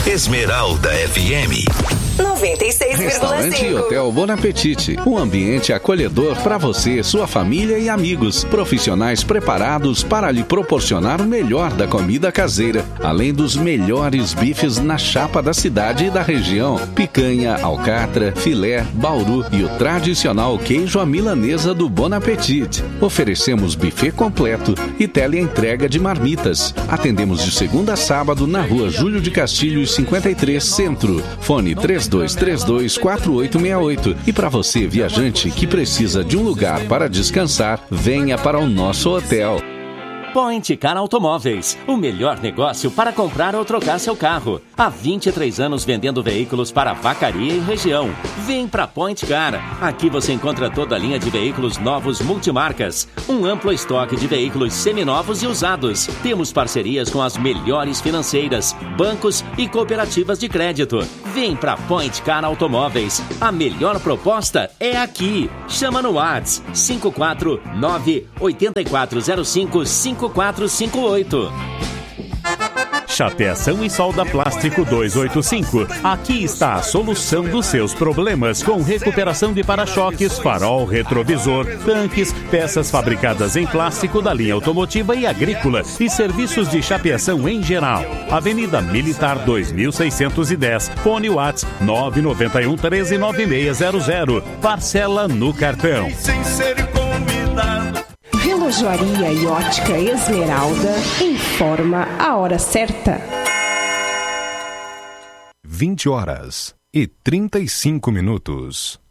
Esmeralda FM 96,5. Restaurante e Hotel Bon Apetite. Um ambiente acolhedor para você, sua família e amigos. Profissionais preparados para lhe proporcionar o melhor da comida caseira, além dos melhores bifes na chapa da cidade e da região. Picanha, alcatra, filé, bauru e o tradicional queijo à milanesa do Bon Apetite. Oferecemos buffet completo e teleentrega de marmitas. Atendemos de segunda a sábado na rua Júlio de Castilhos 53 Centro. Fone 3232-4868. E para você, viajante, que precisa de um lugar para descansar, venha para o nosso hotel. Point Car Automóveis, o melhor negócio para comprar ou trocar seu carro. Há 23 anos vendendo veículos para Vacaria e região. Vem para Point Car. Aqui você encontra toda a linha de veículos novos multimarcas. Um amplo estoque de veículos seminovos e usados. Temos parcerias com as melhores financeiras, bancos e cooperativas de crédito. Vem para Point Car Automóveis. A melhor proposta é aqui. Chama no WhatsApp 549-8405-5458. Chapeação e Solda Plástico 285. Aqui está a solução dos seus problemas, com recuperação de para-choques, farol, retrovisor, tanques, peças fabricadas em plástico da linha automotiva e agrícola e serviços de chapeação em geral. Avenida Militar 2610. Fone WhatsApp 991 13 9600. Parcela no cartão. Sem ser convidado. Relojoaria e ótica Esmeralda informa a hora certa. 20 horas e 35 minutos.